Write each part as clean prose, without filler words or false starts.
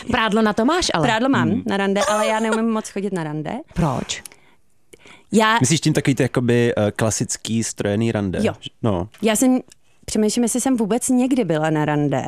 Prádlo na to máš, ale. Prádlo mám na rande, ale já neumím moc chodit na rande. Proč? Myslíš tím takový ty jakoby klasický strojený rande? Jo. No. Já přemýšlím, jestli jsem vůbec někdy byla na rande.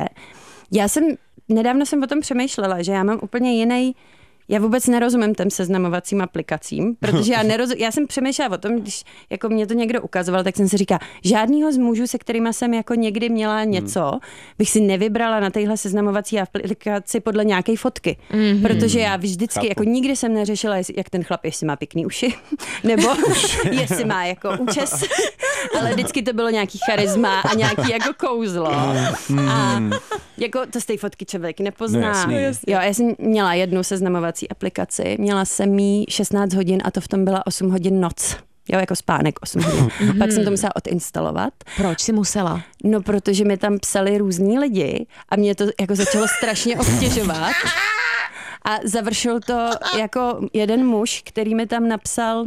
Nedávno jsem o tom přemýšlela, že já mám úplně jiný. Já vůbec nerozumím těm seznamovacím aplikacím, protože já jsem přemýšlela o tom, když jako mě to někdo ukazoval, tak jsem si říkala, žádnýho z mužů, se kterýma jsem jako někdy měla něco, bych si nevybrala na téhle seznamovací aplikaci podle nějaké fotky. Protože já vždycky, jako nikdy jsem neřešila, jak ten chlap, jestli má pěkný uši, nebo jestli má jako účes, ale vždycky to bylo nějaký charisma a nějaký jako kouzlo. A jako to z té fotky člověk nepozná. No, jo, já jsem měla jednu seznamovací aplikaci, měla jsem jí 16 hodin a to v tom byla 8 hodin noc. Jo, jako spánek 8 hodin. Pak jsem to musela odinstalovat. Proč jsi musela? No, protože mi tam psali různí lidi a mě to jako začalo strašně obtěžovat. A završil to jako jeden muž, který mi tam napsal...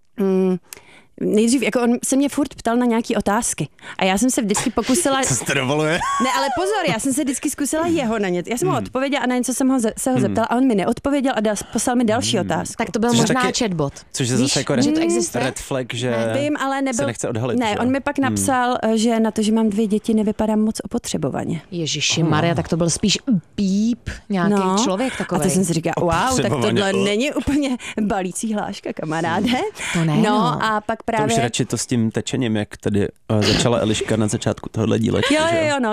Nejdřív, jako on se mě furt ptal na nějaký otázky. A já jsem se vždycky pokusila... Co jste dovoluje? Ne, ale pozor, já jsem se vždycky zkusila jeho na něco. Já jsem mu odpověděla a na něco jsem se ho zeptala a on mi neodpověděl a poslal mi další otázky. Tak to byl možná chatbot. Což je zase jako že to existuje? red flag, že Vím, ale nebyl, se nechce odhalit. Ne, on mi pak napsal, že na to, že mám 2 děti, nevypadám moc opotřebovaně. Ježiši Maria, tak to byl spíš píp, nějaký člověk takovej. A to jsem si říkala, wow, tak tohle není úplně balící hláška, kamaráde. To ne, no. A pak právě... To už radši to s tím tečením, jak tady začala Eliška na začátku tohohle dílečka. Jo, no,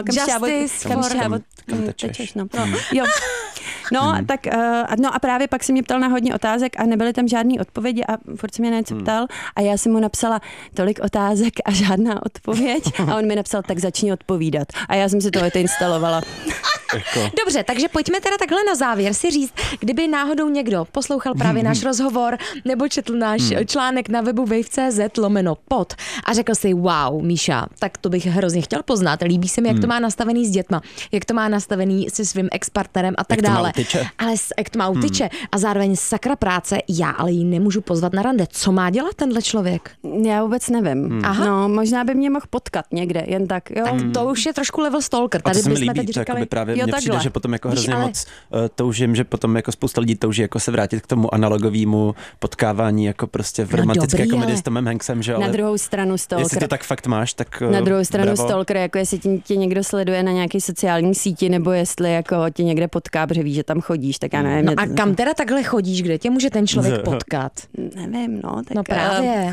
kam tečeš. No. Jo. No, tak, no a právě pak se mě ptal na hodně otázek a nebyly tam žádný odpovědi a furt se mě na něco ptal a já jsem mu napsala tolik otázek a žádná odpověď a on mi napsal, tak začni odpovídat. A já jsem si to instalovala. Dobře, takže pojďme teda takhle na závěr si říct, kdyby náhodou někdo poslouchal právě náš rozhovor nebo četl náš článek na webu wave.cz/pod a řekl si, wow, Míša, tak to bych hrozně chtěl poznat, líbí se mi, jak to má nastavený s dětma, jak to má nastavený se svým ex-partnerem a tak dále. Ale jak to má utyče a zároveň sakra práce, já ale ji nemůžu pozvat na rande. Co má dělat tenhle člověk? Já vůbec nevím. Aha. No, možná by mě mohl potkat někde, jen tak, jo. Tak to už je trošku level stalker. Tady bychom teď říkali, právě mně přijde, že potom jako hrozně moc toužím, že potom jako spousta lidí touží jako se vrátit k tomu analogovému potkávání jako prostě v romantické komedii s Tomem Hanksem, že? Na druhou stranu stalker. Jestli to tak fakt máš, tak na druhou stranu bravo. stalker, jako jestli tě někdo sleduje na nějaké sociální síti, nebo jestli jako tě někde potká, protože ví, že tam chodíš, tak já nevím. No a kam teda takhle chodíš, kde tě může ten člověk potkat? Nevím, no. Tak no právě.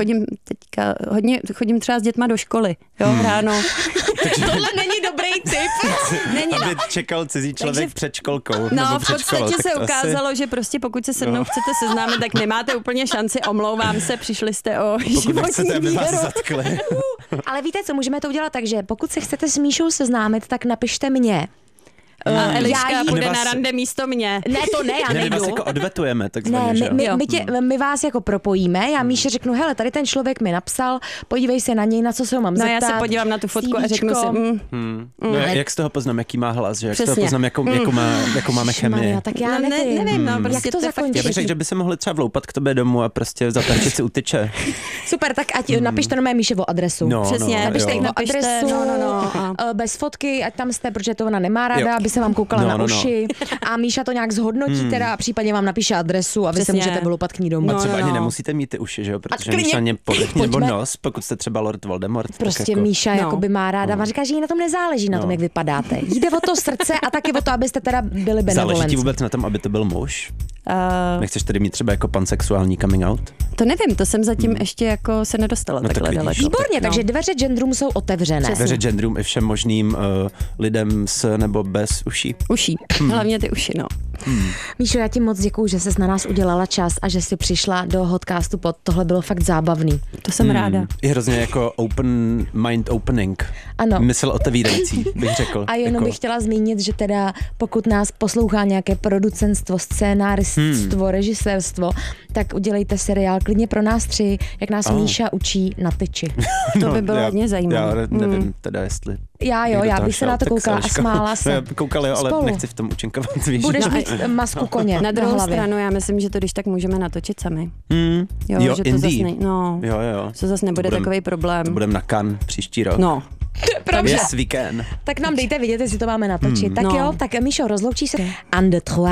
Chodím třeba s dětma do školy, jo, ráno. Tohle není dobrý tip. Aby čekal cizí člověk před školkou. No, v podstatě se ukázalo, že prostě pokud se se mnou chcete seznámit, tak nemáte úplně šanci, omlouvám se, přišli jste o životní míru. Ale víte co, můžeme to udělat tak, že pokud se chcete s Míšou seznámit, tak napište mě. A Eliška bude na rande místo mě. Ne, to ne, já nejdu. My vás jako odvetujeme, takzvaně, ne, my vás jako propojíme, já Míše řeknu, hele, tady ten člověk mi napsal, podívej se na něj, na co se ho mám zeptat. No já se podívám na tu fotku a řeknu si, No, jak z toho poznám, jaký má hlas, že? Jak z toho poznám, jakou máme chemii. Tak já nevím, no, prostě jak to zakončit. Já bych řekl, že by se mohli třeba vloupat k tobě domů a prostě zatančit si u tyče. Super, tak ať napište na mé Míševo adresu. Přesně, napište adresu, bez fotky, ať tam jste, protože to ona nemá ráda, aby se vám koukala na uši a Míša to nějak zhodnotí teda a případně vám napíše adresu a vy se můžete vloupat k ní domů. A třeba ani nemusíte mít ty uši, že jo, protože Míša mě pověď nebo nos, pokud jste třeba Lord Voldemort. Prostě jako... Míša jakoby má ráda a říká, že jí na tom nezáleží, na tom, jak vypadáte. Jde o to srdce a taky o to, abyste teda byli benevolenci. Záleží ti vůbec na tom, aby to byl muž? Nechceš tedy mít třeba jako pansexuální coming out? To nevím, to jsem zatím ještě jako se nedostala takhle daleko. Výborně, takže dveře genderům jsou otevřené. Dveře genderům i všem možným lidem s nebo bez uší. Uší, hlavně ty uši, no. Míšo, já ti moc děkuju, že ses na nás udělala čas a že jsi přišla do Hotcastu pod. Tohle bylo fakt zábavný. To jsem ráda. Je hrozně jako mind opening. Ano. Mysl otevírající, bych řekl. A jenom bych chtěla zmínit, že teda pokud nás poslouchá nějaké producentstvo, scénáriststvo, režisérstvo, tak udělejte seriál klidně pro nás 3, jak nás Míša učí na tyči. To by bylo hodně zajímavé. Já nevím teda, jestli... Já bych se na to koukala a smála se. Koukala, jo, ale nechci v tom účinkovat. Víš? Budeš mít masku koně na druhou hlavě. stranu, já myslím, že to když tak můžeme natočit sami. Jo, že to zase nebude takový problém. To budeme na Cannes příští rok. No. Yes, we can. Tak nám dejte vidět, jestli to máme natočit. Tak jo, tak Míšo, rozloučí se. And the trois.